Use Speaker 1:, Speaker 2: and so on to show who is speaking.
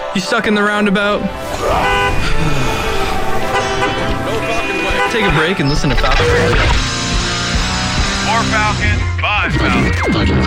Speaker 1: You stuck in the roundabout? Take a break and listen to Falcon.
Speaker 2: More Falcon, 5 Falcon.